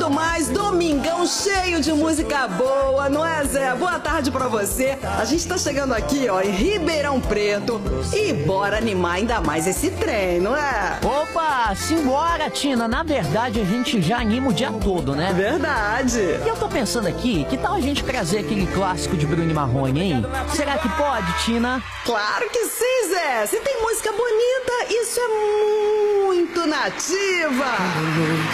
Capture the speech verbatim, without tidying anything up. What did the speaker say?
muito mais. Domingão cheio de música boa, não é, Zé? Boa tarde pra você. A gente tá chegando aqui, ó, em Ribeirão Preto. E bora animar ainda mais esse trem, não é? Opa, simbora, Tina. Na verdade, a gente já anima o dia todo, né? Verdade. E eu tô pensando aqui, que tal a gente trazer aquele clássico de Bruno e Marrone, hein? Será que pode, Tina? Claro que sim, Zé. Se tem música bonita, isso é muito nativa.